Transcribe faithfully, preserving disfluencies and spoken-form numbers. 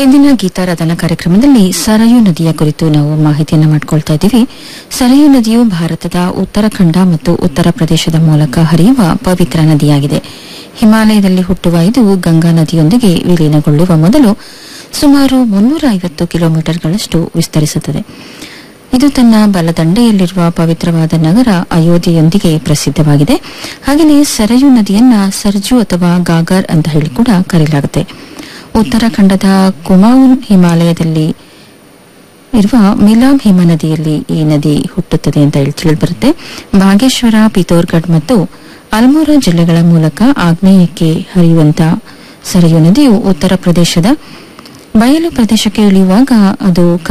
ಇಂದಿನ ಗೀತಾರಾಧನಾ ಕಾರ್ಯಕ್ರಮದಲ್ಲಿ ಸರಯೂ ನದಿಯ ಕುರಿತು ನಾವು ಮಾಹಿತಿಯನ್ನು ಮಾಡಿಕೊಳ್ತಾ ಇದ್ದೀವಿ. ಸರಯೂ ನದಿಯು ಭಾರತದ ಉತ್ತರಾಖಂಡ ಮತ್ತು ಉತ್ತರ ಪ್ರದೇಶದ ಮೂಲಕ ಹರಿಯುವ ಪವಿತ್ರ ನದಿಯಾಗಿದೆ. ಹಿಮಾಲಯದಲ್ಲಿ ಹುಟ್ಟುವ ಇದು ಗಂಗಾ ನದಿಯೊಂದಿಗೆ ವಿಲೀನಗೊಳ್ಳುವ ಮೊದಲು ಸುಮಾರು ಮುನ್ನೂರ ಐವತ್ತು ಕಿಲೋಮೀಟರ್ಗಳಷ್ಟು ವಿಸ್ತರಿಸುತ್ತದೆ. ಇದು ತನ್ನ ಬಲದಂಡೆಯಲ್ಲಿರುವ ಪವಿತ್ರವಾದ ನಗರ ಅಯೋಧ್ಯೆಯೊಂದಿಗೆ ಪ್ರಸಿದ್ಧವಾಗಿದೆ. ಹಾಗೆಯೇ ಸರಯೂ ನದಿಯನ್ನ ಸರ್ಜು ಅಥವಾ ಗಾಗರ್ ಅಂತ ಹೇಳಿ ಕೂಡ ಕರೆಯಲಾಗುತ್ತೆ. ಉತ್ತರಾಖಂಡದ ಕುಮಾऊन ಹಿಮಾಲಯದಲ್ಲಿ ಇರುವ ಮಿಲಾಮ್ ಹಿಮನದಿಯಲ್ಲಿ ಈ ನದಿ ಹುಟ್ಟುತ್ತದೆ ಅಂತ ಹೇಳಿ ತಿಳಿದುಬರುತ್ತೆ. ಬಾಗೇಶ್ವರ, ಪಿತೋರ್ಗಢ್ ಮತ್ತು ಅಲ್ಮೋರಾ ಜಿಲ್ಲೆಗಳ ಮೂಲಕ ಆಗ್ನೇಯಕ್ಕೆ ಹರಿಯುವಂತಹ ಸರಯೂ ನದಿಯು ಉತ್ತರ ಪ್ರದೇಶದ ಬಯಲು ಪ್ರದೇಶಕ್ಕೆ ಇಳಿಯುವಾಗ ಅದು